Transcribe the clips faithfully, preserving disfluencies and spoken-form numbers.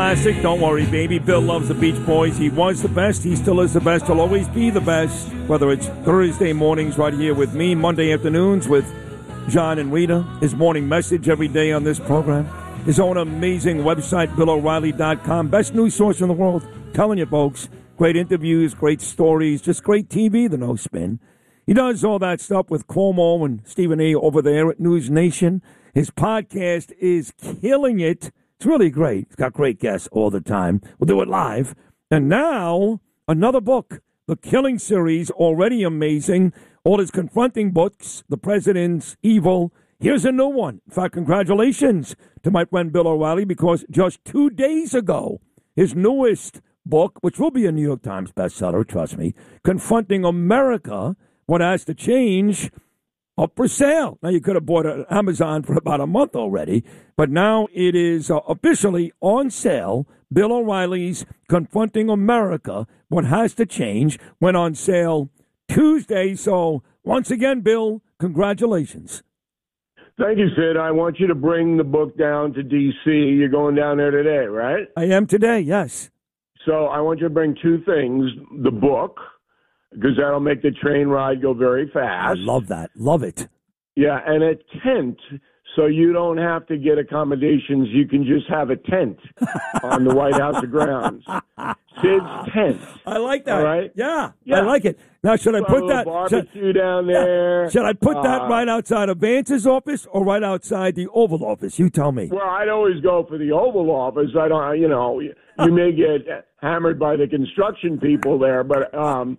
classic. Don't worry, baby. Bill loves the Beach Boys. He was the best. He still is the best. He'll always be the best. Whether it's Thursday mornings right here with me, Monday afternoons with John and Rita, his morning message every day on this program, his own amazing website, Bill O'Reilly dot com. Best news source in the world. Telling you, folks. Great interviews, great stories, just great T V, the No Spin. He does all that stuff with Cuomo and Stephen A. over there at News Nation. His podcast is killing it. It's really great. He's got great guests all the time. We'll do it live. And now, another book, The Killing Series, already amazing. All his confronting books, The President's Evil. Here's a new one. In fact, congratulations to my friend Bill O'Reilly, because just two days ago, his newest book, which will be a New York Times bestseller, trust me, Confronting America, What Has to Change, up for sale. Now, you could have bought it at Amazon for about a month already, but now it is uh, officially on sale. Bill O'Reilly's Confronting America, What Has to Change, went on sale Tuesday. So, once again, Bill, congratulations. Thank you, Sid. I want you to bring the book down to D C. You're going down there today, right? I am today, yes. So I want you to bring two things. The book, because that'll make the train ride go very fast. I love that. Love it. Yeah, and a tent, so you don't have to get accommodations. You can just have a tent on the White House grounds. Sid's tent. I like that. All right? Yeah, yeah. I like it. Now, should I so put that? Barbecue should, down there. Yeah. Should I put that uh, right outside of Vance's office or right outside the Oval Office? You tell me. Well, I'd always go for the Oval Office. I don't, you know, you may get hammered by the construction people there, but um,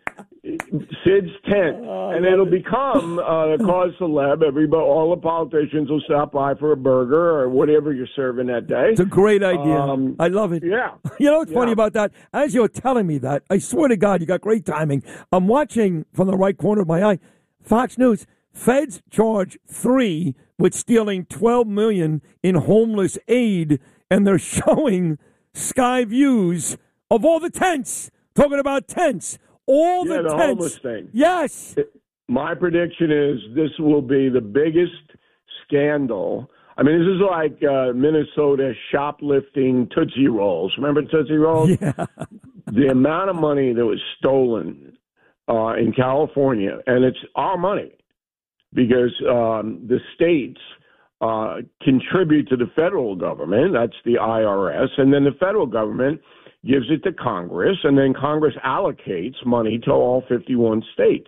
Sid's tent, oh, and it'll it. become uh, the cause celeb. Everybody, all the politicians will stop by for a burger or whatever you're serving that day. It's a great idea. Um, I love it. Yeah. You know what's yeah. funny about that? As you're telling me that, I swear to God, you got great timing. I'm watching from the right corner of my eye, Fox News. Feds charge three with stealing twelve million dollars in homeless aid, and they're showing sky views of all the tents. Talking about tents. All yeah, the, the tents. homeless thing. Yes. My prediction is this will be the biggest scandal. I mean, this is like uh, Minnesota shoplifting Tootsie Rolls. Remember Tootsie Rolls? Yeah. The amount of money that was stolen uh, in California, and it's our money because um, the states uh, contribute to the federal government. That's the I R S. And then the federal government gives it to Congress, and then Congress allocates money to all fifty-one states.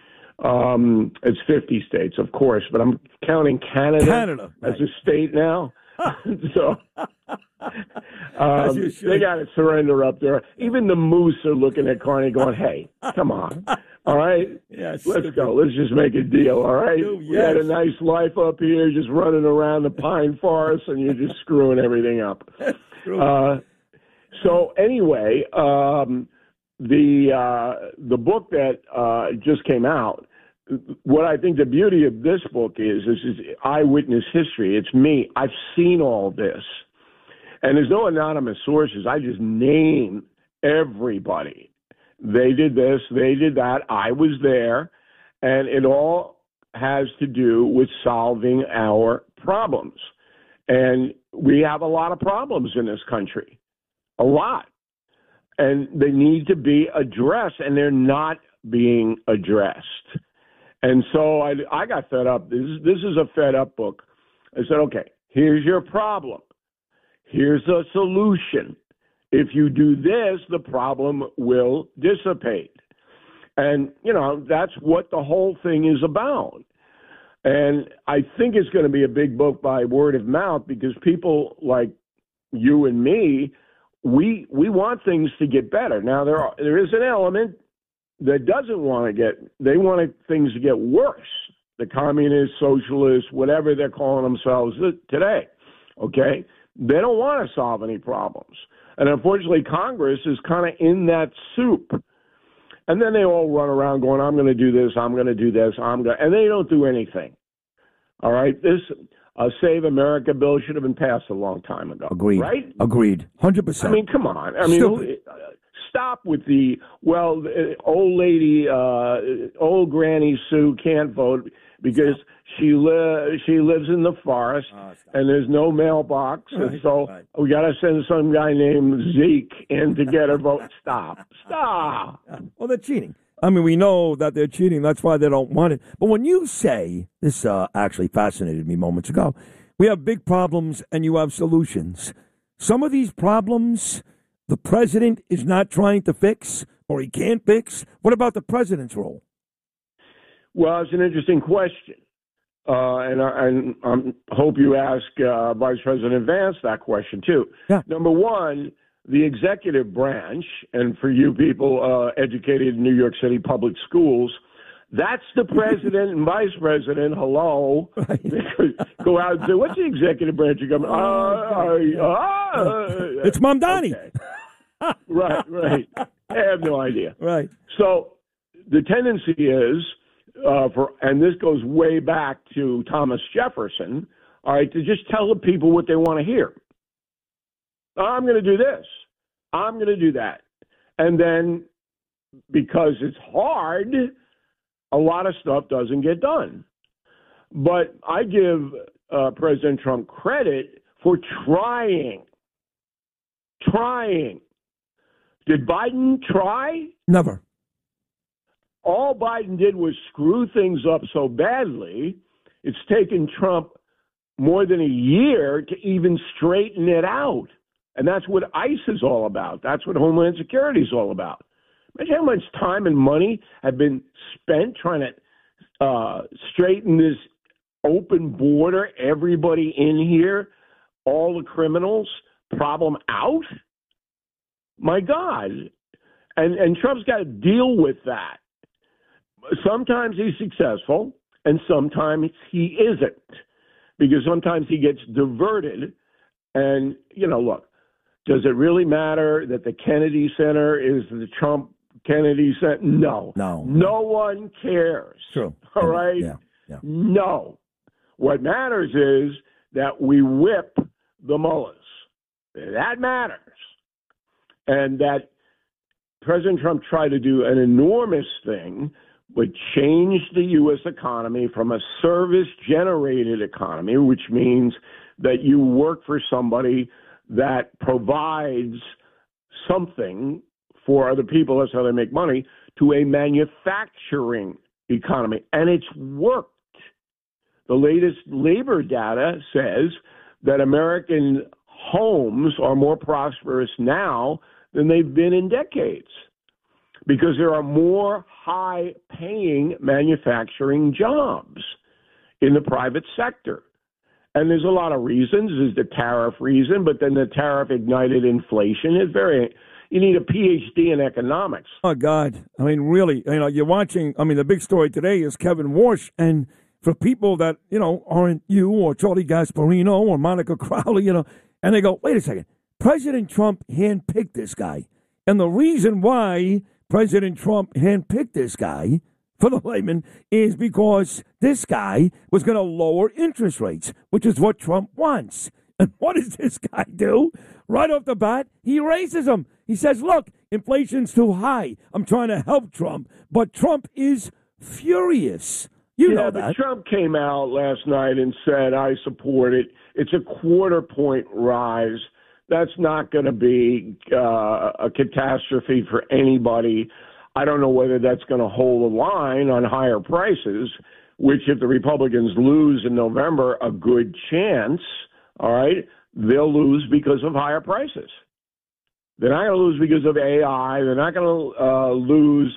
Um, it's fifty states, of course, but I'm counting Canada, Canada as right. a state now. so um, they got to surrender up there. Even the moose are looking at Carney going, hey, come on. All right? Yes. Let's go. Let's just make a deal, all right? Dude, yes. We had a nice life up here just running around the pine forest, and you're just screwing everything up. Uh, so anyway, um, the uh, the book that uh, just came out, what I think the beauty of this book is, this is eyewitness history. It's me. I've seen all this. And there's no anonymous sources. I just name everybody. They did this, they did that. I was there. And it all has to do with solving our problems. And we have a lot of problems in this country. A lot. And they need to be addressed, and they're not being addressed. And so I, I got fed up. This is, this is a fed up book. I said, okay, here's your problem. Here's a solution. If you do this, the problem will dissipate. And, you know, that's what the whole thing is about. And I think it's going to be a big book by word of mouth because people like you and me, we we want things to get better. Now, there are, there is an element that doesn't want to get, they want things to get worse. The communists, socialists, whatever they're calling themselves today, okay? They don't want to solve any problems. And unfortunately, Congress is kind of in that soup. And then they all run around going, I'm going to do this, I'm going to do this, I'm going to, and they don't do anything. All right? This uh, Save America bill should have been passed a long time ago. Agreed. Right? Agreed. one hundred percent. I mean, come on. I mean, Stupid. Stop with the, well, old lady, uh, old Granny Sue can't vote because She li- she lives in the forest, Oh, and there's no mailbox, Right, and so right. we got to send some guy named Zeke in to get her vote. Stop, stop. Well, they're cheating. I mean, we know that they're cheating. That's why they don't want it. But when you say, this uh, actually fascinated me moments ago, we have big problems and you have solutions. Some of these problems the president is not trying to fix or he can't fix. What about the president's role? Well, it's an interesting question. Uh, and I and, um, hope you ask uh, Vice President Vance that question, too. Yeah. Number one, the executive branch, and for you people uh, educated in New York City public schools, that's the president and vice president. Hello. Right. Go out and say, what's the executive branch of government? Uh, uh, uh, It's Mamdani. Okay. Right, right. I have no idea. Right. So the tendency is, uh, for, and this goes way back to Thomas Jefferson, all right, to just tell the people what they want to hear. I'm going to do this. I'm going to do that. And then because it's hard, a lot of stuff doesn't get done. But I give uh, President Trump credit for trying. Trying. Did Biden try? Never. All Biden did was screw things up so badly, it's taken Trump more than a year to even straighten it out. And that's what ICE is all about. That's what Homeland Security is all about. Imagine how much time and money have been spent trying to uh, straighten this open border, everybody in here, all the criminals, problem out. My God. And, and Trump's got to deal with that. Sometimes he's successful, and sometimes he isn't, because sometimes he gets diverted. And, you know, look, does it really matter that the Kennedy Center is the Trump Kennedy Center? No. No. No one cares. True. All right? Yeah. Yeah. No. What matters is that we whip the mullahs. That matters. And that President Trump tried to do an enormous thing, but change the U S economy from a service-generated economy, which means that you work for somebody that provides something for other people, that's how they make money, to a manufacturing economy. And it's worked. The latest labor data says that American homes are more prosperous now than they've been in decades, because there are more high-paying manufacturing jobs in the private sector. And there's a lot of reasons. There's the tariff reason, but then the tariff ignited inflation. It's very, you need a P H D in economics. Oh, God. I mean, really, you know, you're watching, I mean, the big story today is Kevin Warsh. And for people that, you know, aren't you or Charlie Gasparino or Monica Crowley, you know, and they go, wait a second, President Trump handpicked this guy. And the reason why President Trump handpicked this guy, for the layman, is because this guy was going to lower interest rates, which is what Trump wants. And what does this guy do? Right off the bat, he raises them. He says, look, inflation's too high. I'm trying to help Trump. But Trump is furious. You yeah, know but that. Trump came out last night and said, I support it. It's a quarter point rise. That's not going to be uh, a catastrophe for anybody. I don't know whether that's going to hold the line on higher prices, which if the Republicans lose in November, a good chance, all right, they'll lose because of higher prices. They're not going to lose because of A I. They're not going to uh, lose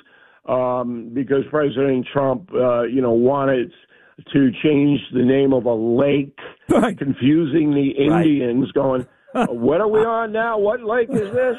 um, because President Trump, uh, you know, wanted to change the name of a lake, Right. confusing the Indians, right. going, what are we on now? What lake is this?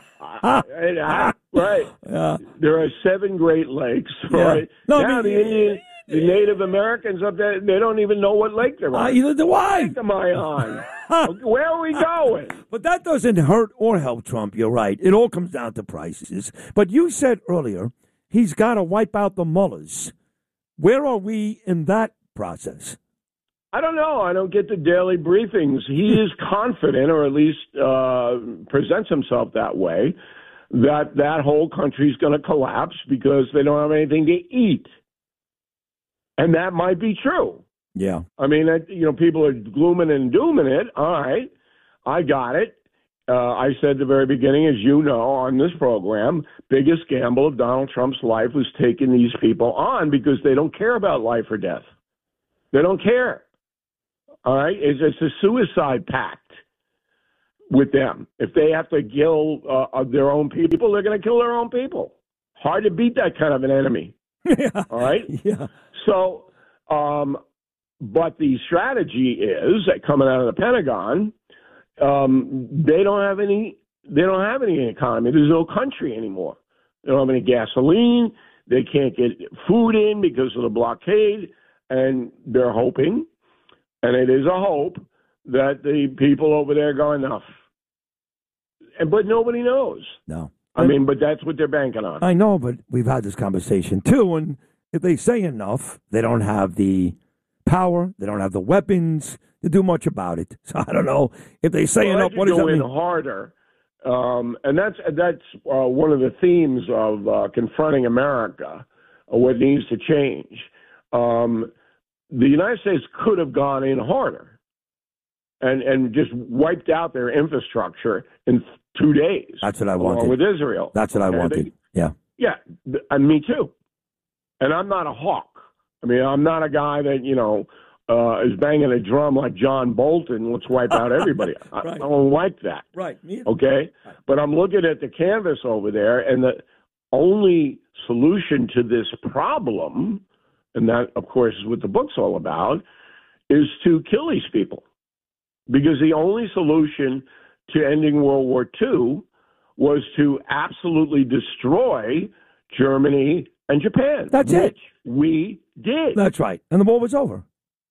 and I, right. Yeah. There are seven Great Lakes, right? Yeah. No, now I mean, the Indian, the Native Americans up there, they don't even know what lake they're on. Uh, either do I. What lake am I on? Where are we going? But that doesn't hurt or help Trump. You're right. It all comes down to prices. But you said earlier he's got to wipe out the mullahs. Where are we in that process? I don't know. I don't get the daily briefings. He is confident, or at least uh, presents himself that way, that that whole country is going to collapse because they don't have anything to eat. And that might be true. Yeah. I mean, you know, people are glooming and dooming it. All right, I got it. Uh, I said at the very beginning, as you know, on this program, biggest gamble of Donald Trump's life was taking these people on because they don't care about life or death. They don't care. All right? It's, it's a suicide pact with them. If they have to kill uh, their own people, they're going to kill their own people. Hard to beat that kind of an enemy. Yeah. All right? Yeah. So, um, but the strategy is that coming out of the Pentagon, Um, they don't have any. They don't have any economy. There's no country anymore. They don't have any gasoline. They can't get food in because of the blockade, and they're hoping, and it is a hope, that the people over there go enough. And but nobody knows. No, I mean, but that's what they're banking on. I know, but we've had this conversation too, and if they say enough, they don't have the power. They don't have the weapons to do much about it. So I don't know if they say well, enough. What does go that in mean? harder, um, and that's that's uh, one of the themes of uh, confronting America. Uh, what needs to change? Um, the United States could have gone in harder, and and just wiped out their infrastructure in two days. That's what I along wanted with Israel. That's what I And wanted. they- yeah. Yeah, and me too. And I'm not a hawk. I mean, I'm not a guy that you know. Uh, is banging a drum like John Bolton, let's wipe out everybody. I, Right. I don't like that. Right. Me Okay? Right. But I'm looking at the canvas over there, and the only solution to this problem, and that, of course, is what the book's all about, is to kill these people. Because the only solution to ending World War Two was to absolutely destroy Germany and Japan. That's which it. We did. That's right. And the war was over.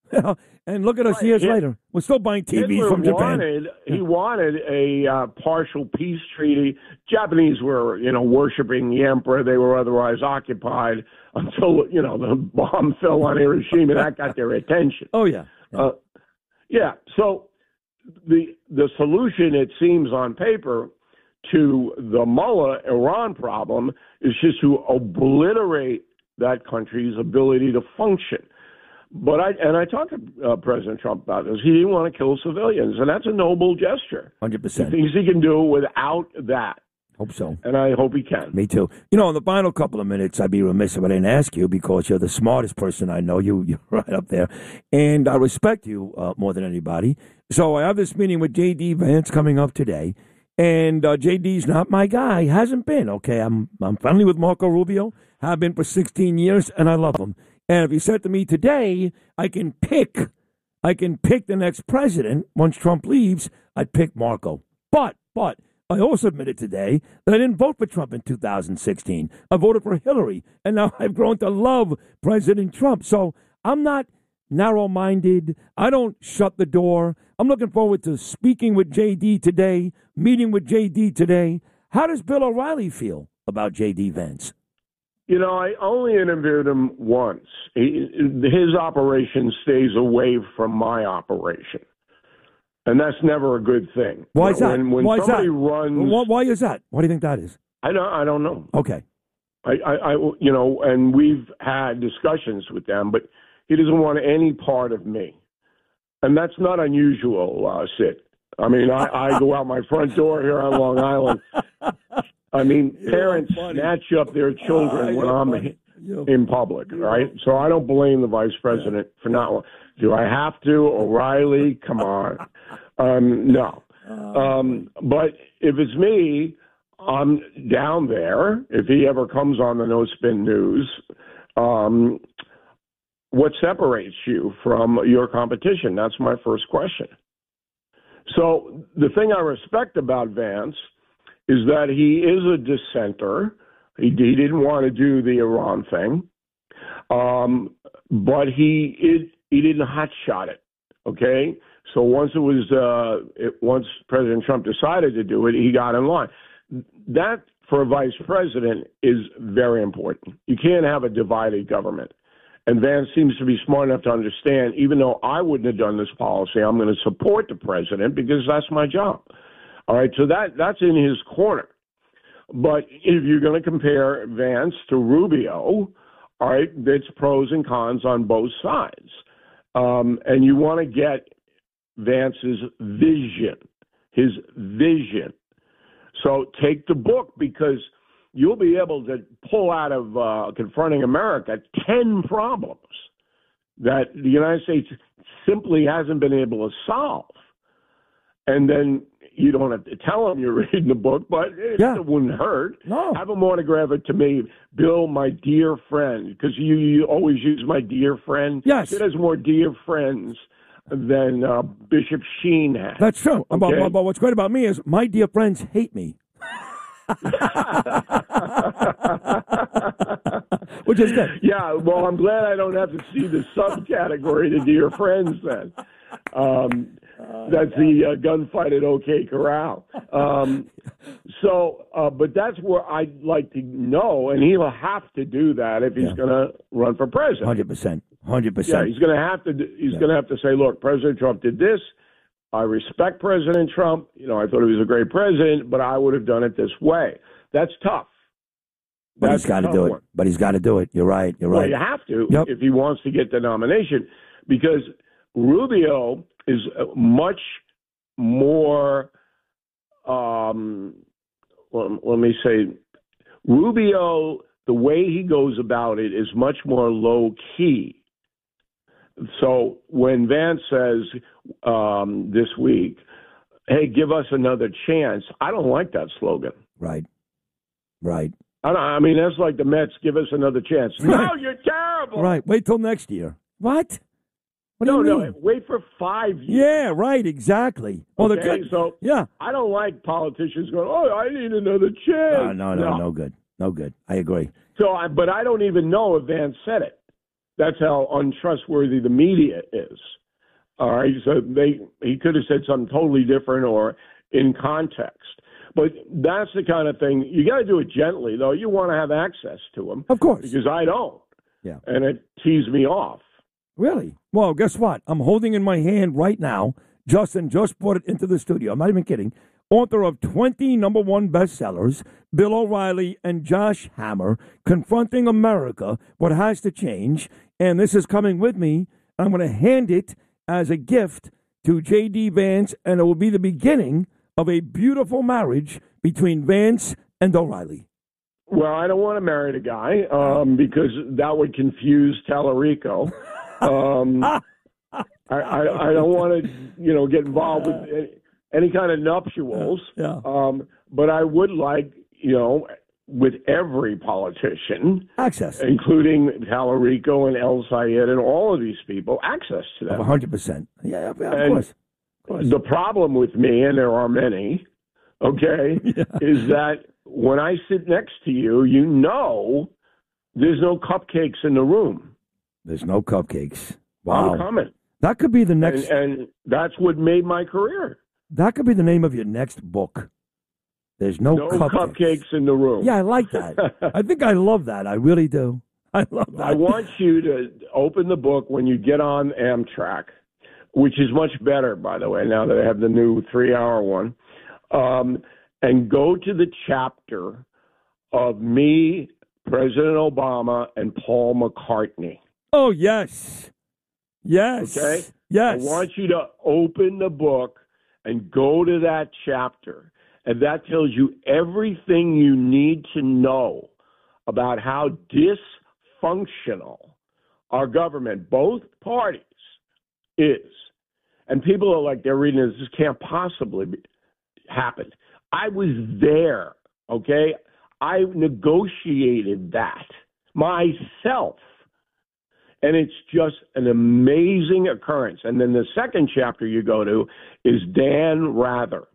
And look at us Right. years Hit- later. We're still buying T Vs Hitler from Japan. wanted, he wanted a uh, partial peace treaty. Japanese were, you know, worshiping the emperor. They were otherwise occupied until, you know, the bomb fell on Hiroshima. That got their attention. Oh, yeah. Yeah. Uh, yeah. So the the solution, it seems on paper, to the Mullah Iran problem is just to obliterate that country's ability to function. But I and I talked to uh, President Trump about this. He didn't want to kill civilians, and that's a noble gesture. one hundred He percent. thinks he can do without that, Hope so. and I hope he can. Me too. You know, in the final couple of minutes, I'd be remiss if I didn't ask you because you're the smartest person I know. You, you're right up there. And I respect you uh, more than anybody. So I have this meeting with J D. Vance coming up today. And uh, J D's not my guy. Hasn't been, okay? I'm, I'm friendly with Marco Rubio. Have been for sixteen years, and I love him. And if you said to me today, I can pick, I can pick the next president once Trump leaves, I'd pick Marco. But, but, I also admitted today that I didn't vote for Trump in two thousand sixteen. I voted for Hillary, and now I've grown to love President Trump. So I'm not narrow-minded. I don't shut the door. I'm looking forward to speaking with J D today, meeting with J D today. How does Bill O'Reilly feel about J D. Vance? You know, I only interviewed him once. He, his operation stays away from my operation, and that's never a good thing. Why You is know, that? When, when Why is somebody that? runs, Why, why is that? Why do you think that is? I don't, I don't know. Okay. I, I, I, you know, and we've had discussions with them, but he doesn't want any part of me, and that's not unusual, uh, Sid. I mean, I, I go out my front door here on Long Island. I mean, You're parents funny. snatch up their children Ah, when you're I'm funny. You're- in public, right? So I don't blame the vice president for not. Do I have to? O'Reilly, come on. Um, no. Um, but if it's me, I'm down there. If he ever comes on the No Spin News, um, what separates you from your competition? That's my first question. So the thing I respect about Vance is that he is a dissenter. He, he didn't want to do the Iran thing, um, but he it, he didn't hotshot it. Okay, so once it was uh, it, once President Trump decided to do it, he got in line. That for a vice president is very important. You can't have a divided government. And Vance seems to be smart enough to understand, even though I wouldn't have done this policy, I'm going to support the president because that's my job. All right, so that that's in his corner. But if you're going to compare Vance to Rubio, all right, there's pros and cons on both sides. um, and you want to get Vance's vision, his vision. So take the book, because you'll be able to pull out of uh, Confronting America ten problems that the United States simply hasn't been able to solve. And then you don't have to tell them you're reading the book, but it Yeah. wouldn't hurt. No. Have them autograph it to me, Bill, my dear friend, because you, you always use my dear friend. Yes. It has more dear friends than uh, Bishop Sheen has. That's true. Okay? But, but what's great about me is my dear friends hate me. Which is good. Yeah, well, I'm glad I don't have to see the subcategory to dear friends then. Um, that's the uh, gunfight at OK Corral. Um, so, uh, but that's where I'd like to know, and he'll have to do that if he's Yeah. going to run for president. one hundred percent. one hundred Yeah, percent. he's going to have to. He's Yeah. going to have to say, "Look, President Trump did this. I respect President Trump. You know, I thought he was a great president, but I would have done it this way." That's tough. But That's he's got a to tough do it. one. But he's got to do it. You're right. You're Well, right. you have to Yep. if he wants to get the nomination, because Rubio is much more. Um, well, let me say, Rubio, the way he goes about it is much more low key. So when Vance says um, this week, "Hey, give us another chance," I don't like that slogan. Right. Right. I, don't, I mean, that's like the Mets, "Give us another chance." No, you're terrible. Right. Wait till next year. What? What do No, you no, mean? wait for five years. Yeah, right, exactly. Well, Okay, the good. so Yeah. I don't like politicians going, "Oh, I need another chance." Uh, no, no, no good. No good. I agree. So, I, but I don't even know if Vance said it. That's how untrustworthy the media is. All right, so they he could have said something totally different or in context. But that's the kind of thing you got to do it gently, though. You want to have access to him, Of course. because I don't. Yeah. And it tees me off. Really? Well, guess what? I'm holding in my hand right now. Justin just brought it into the studio. I'm not even kidding. Author of twenty number one bestsellers, Bill O'Reilly and Josh Hammer, Confronting America, What Has to Change. And this is coming with me. I'm going to hand it as a gift to J D. Vance, and it will be the beginning of a beautiful marriage between Vance and O'Reilly. Well, I don't want to marry the guy um, because that would confuse Tallarico. Um, I, I, I don't want to, you know, get involved with any, any kind of nuptials. Yeah. Um, but I would like, you know, with every politician, Access. including Tallarico and El Sayed and all of these people, access to them. one hundred percent. Yeah, yeah, of And course. Of course. The problem with me, and there are many, okay, Yeah. is that when I sit next to you, you know there's no cupcakes in the room. There's no cupcakes. Wow. I'm coming. That could be the And, next. and that's what made my career. That could be the name of your next book. There's no, No cupcakes. cupcakes in the room. Yeah, I like that. I think I love that. I really do. I love that. I want you to open the book when you get on Amtrak, which is much better, by the way, now that I have the new three-hour one, um, and go to the chapter of me, President Obama, and Paul McCartney. Oh, yes. Yes. Okay? Yes. I want you to open the book and go to that chapter, and that tells you everything you need to know about how dysfunctional our government, both parties, is. And people are like, they're reading this, this can't possibly be, happen. I was there, okay? I negotiated that myself. And it's just an amazing occurrence. And then the second chapter you go to is Dan Rather.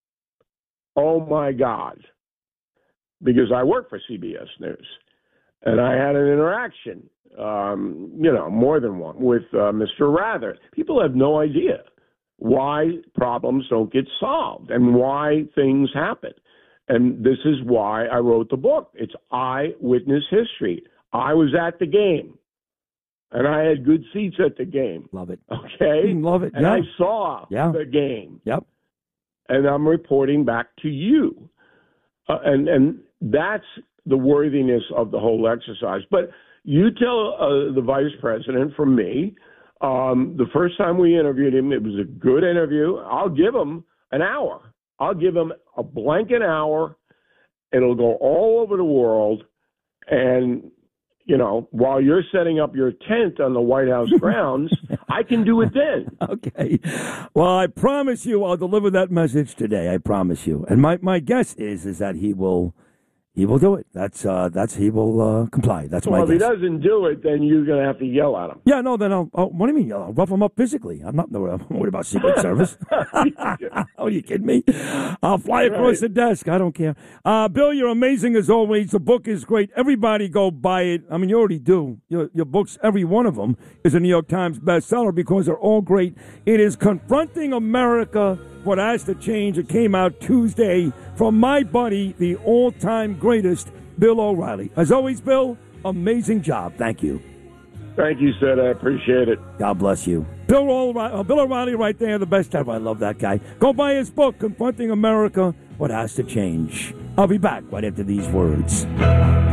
Oh, my God. Because I work for C B S News. And I had an interaction, um, you know, more than one, with uh, Mister Rather. People have no idea why problems don't get solved and why things happen. And this is why I wrote the book. It's eyewitness history. I was at the game. And I had good seats at the game. Love it. Okay? Love it. And Yeah. I saw Yeah. the game. Yep. And I'm reporting back to you. Uh, and, and that's the worthiness of the whole exercise. But you tell uh, the vice president from me Um, the first time we interviewed him, it was a good interview. I'll give him an hour. I'll give him a blanket hour. It'll go all over the world. And, you know, while you're setting up your tent on the White House grounds, I can do it then. Okay. Well, I promise you I'll deliver that message today. I promise you. And my, my guess is is that he will he will do it. That's uh that's he will uh, comply. That's well, my if guess. he doesn't do it, then you're going to have to yell at him. Yeah, no, then I'll, oh, what do you mean? I'll rough him up physically. I'm not no, I'm worried about Secret Service. Are you kidding me? I'll fly across Right. the desk. I don't care. Uh, Bill, you're amazing as always. The book is great. Everybody go buy it. I mean, you already do. Your, your books, every one of them, is a New York Times bestseller because they're all great. It is Confronting America, What Has to Change. It came out Tuesday from my buddy, the all-time greatest, Bill O'Reilly. As always, Bill, amazing job. Thank you. Thank you, Sid. I appreciate it. God bless you. Bill O'Reilly, uh, Bill O'Reilly right there, the best ever. I love that guy. Go buy his book, Confronting America, What Has to Change. I'll be back right after these words.